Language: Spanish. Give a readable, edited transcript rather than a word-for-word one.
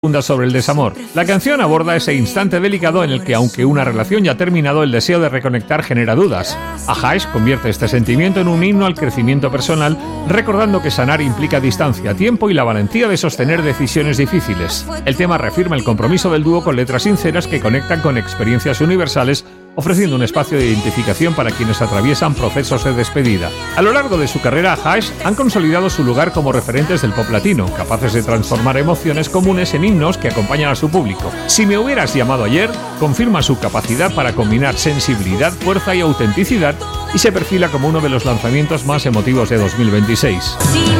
sobre el desamor. La canción aborda ese instante delicado en el que, aunque una relación ya ha terminado, el deseo de reconectar genera dudas. Ajash convierte este sentimiento en un himno al crecimiento personal, recordando que sanar implica distancia, tiempo y la valentía de sostener decisiones difíciles. El tema reafirma el compromiso del dúo con letras sinceras que conectan con experiencias universales, ofreciendo un espacio de identificación para quienes atraviesan procesos de despedida. A lo largo de su carrera, Ajash han consolidado su lugar como referentes del pop latino, capaces de transformar emociones comunes en himnos que acompañan a su público. Si me hubieras llamado ayer, confirma su capacidad para combinar sensibilidad, fuerza y autenticidad y se perfila como uno de los lanzamientos más emotivos de 2026.